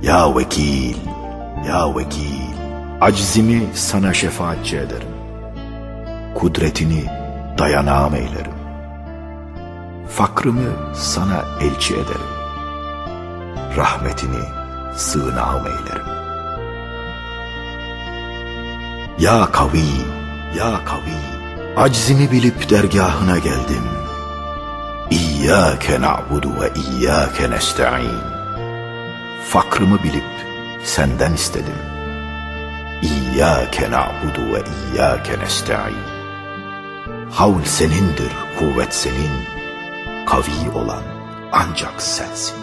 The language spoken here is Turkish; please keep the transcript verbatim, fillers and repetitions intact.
Ya vekil, ya vekil, aczimi sana şefaatçi ederim. Kudretini dayanağım eylerim. Fakrımı sana elçi ederim. Rahmetini sığınağım eylerim. Ya kavi, ya kavi, aczimi bilip dergahına geldim. İyyâke na'budu ve iyyâke nesta'in. Fakrımı bilip senden istedim. İyyâke na'budu ve iyyâke nesta'in. Havl senindir, kuvvet senin, kavi olan ancak sensin.